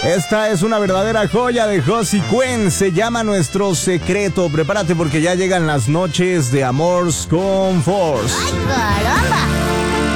Esta es una verdadera joya de Josie Cuen. Se llama Nuestro Secreto. Prepárate porque ya llegan las noches de Amor con Force. ¡Ay, caramba!